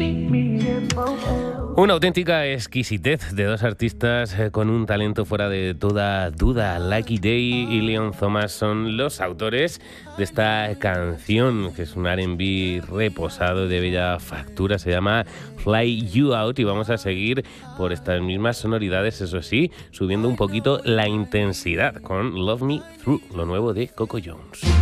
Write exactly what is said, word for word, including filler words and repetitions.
Una auténtica exquisitez de dos artistas con un talento fuera de toda duda. Lucky Day y Leon Thomas son los autores de esta canción, que es un R and B reposado de bella factura. Se llama Fly You Out y vamos a seguir por estas mismas sonoridades, eso sí, subiendo un poquito la intensidad con Love Me Through, lo nuevo de Coco Jones.